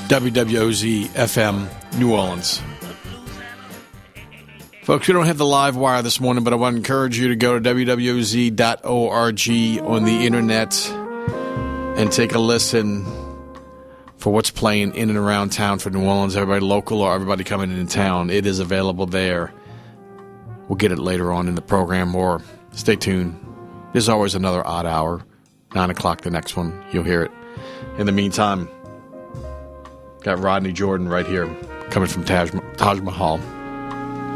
WWOZ FM, New Orleans. Folks, we don't have the live wire this morning, but I want to encourage you to go to www.org on the internet and take a listen for what's playing in and around town for New Orleans, everybody local or everybody coming into town. It is available there. We'll get it later on in the program, or stay tuned. There's always another odd hour, 9 o'clock the next one. You'll hear it. In the meantime, got Rodney Jordan right here coming from Taj Mahal.